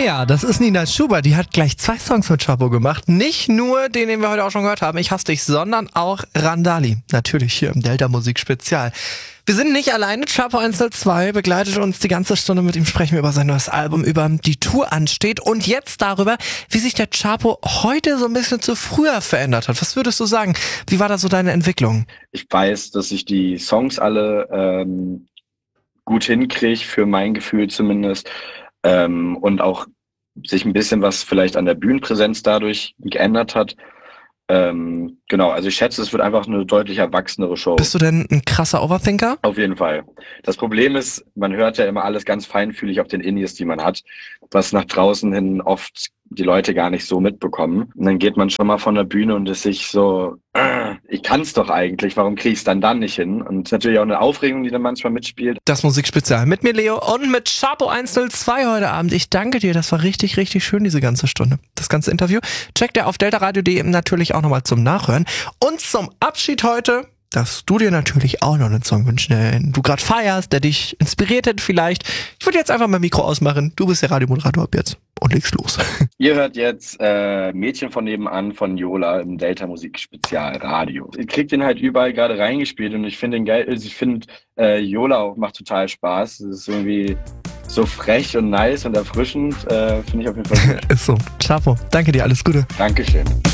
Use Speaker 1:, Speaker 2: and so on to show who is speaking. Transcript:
Speaker 1: Ja, das ist Nina Schubert. Die hat gleich 2 Songs mit Chapo gemacht. Nicht nur den wir heute auch schon gehört haben, Ich hasse dich, sondern auch Randali. Natürlich hier im Delta Musik Spezial. Wir sind nicht alleine. Chapo 102 begleitet uns die ganze Stunde. Mit ihm sprechen wir über sein neues Album, über die Tour ansteht und jetzt darüber, wie sich der Chapo heute so ein bisschen zu früher verändert hat. Was würdest du sagen? Wie war da so deine Entwicklung?
Speaker 2: Ich weiß, dass ich die Songs alle gut hinkriege, für mein Gefühl zumindest. Und auch sich ein bisschen was vielleicht an der Bühnenpräsenz dadurch geändert hat. Genau, also ich schätze, es wird einfach eine deutlich erwachsenere Show.
Speaker 1: Bist du denn ein krasser Overthinker?
Speaker 2: Auf jeden Fall. Das Problem ist, man hört ja immer alles ganz feinfühlig auf den Indies, die man hat, was nach draußen hin oft die Leute gar nicht so mitbekommen. Und dann geht man schon mal von der Bühne und ist sich so, ich kann's doch eigentlich, warum krieg ich's dann nicht hin? Und natürlich auch eine Aufregung, die dann manchmal mitspielt.
Speaker 1: Das Musikspezial mit mir, Leo, und mit Chapo 102 heute Abend. Ich danke dir, das war richtig, richtig schön, diese ganze Stunde. Das ganze Interview checkt ihr auf deltaradio.de natürlich auch nochmal zum Nachhören. Und zum Abschied heute darfst du dir natürlich auch noch einen Song wünschen, den du gerade feierst, der dich inspiriert hat vielleicht. Ich würde jetzt einfach mein Mikro ausmachen. Du bist der Radiomoderator ab jetzt und legst los.
Speaker 2: Ihr hört jetzt Mädchen von nebenan von Yola im Delta Musik Spezial Radio. Ihr kriegt den halt überall gerade reingespielt und ich finde den geil. Ich finde Yola auch macht total Spaß. Es ist irgendwie so frech und nice und erfrischend. Finde ich auf jeden Fall gut.
Speaker 1: Ist so. Chapo, danke dir, alles Gute.
Speaker 2: Dankeschön.